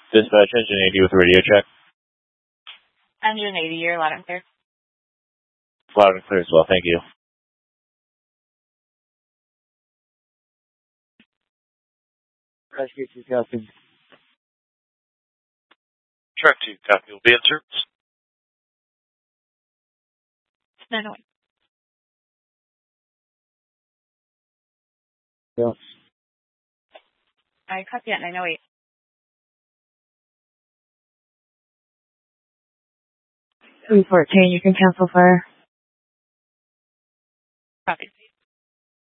Dispatch, engine 80 with radio check. Engine 80, you're loud and clear. Loud and clear as well, thank you. Rescue 2 copy. Track 2 copy will be in service. 908. Yeah. I copy at 908. $314, you can cancel fire. Copy.